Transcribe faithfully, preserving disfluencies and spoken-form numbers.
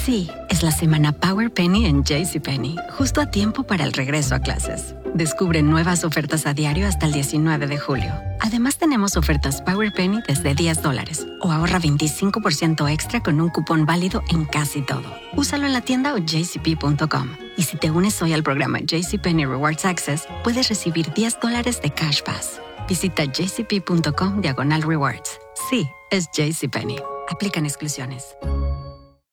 Sí, es la semana Power Penny en JCPenney, justo a tiempo para el regreso a clases. Descubre nuevas ofertas a diario hasta el diecinueve de julio. Además, tenemos ofertas Power Penny desde diez dólares o ahorra veinticinco por ciento extra con un cupón válido en casi todo. Úsalo en la tienda o j c p punto com. Y si te unes hoy al programa JCPenney Rewards Access, puedes recibir diez dólares de Cash Pass. Visita j c p punto com diagonal rewards. Sí, es JCPenney. Aplican exclusiones.